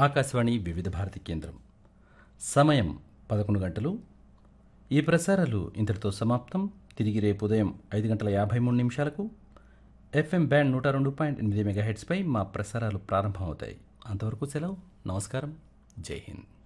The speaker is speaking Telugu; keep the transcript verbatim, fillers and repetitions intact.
ఆకాశవాణి వివిధ భారతి కేంద్రం. సమయం పదకొండు గంటలు. ఈ ప్రసారాలు ఇంతటితో సమాప్తం. తిరిగి రేపు ఉదయం ఐదు గంటల యాభై మూడు నిమిషాలకు ఎఫ్ఎం బ్యాండ్ నూట రెండు పాయింట్ ఎనిమిది మెగాహెట్స్పై మా ప్రసారాలు ప్రారంభమవుతాయి. అంతవరకు సెలవు. నమస్కారం. జై హింద్.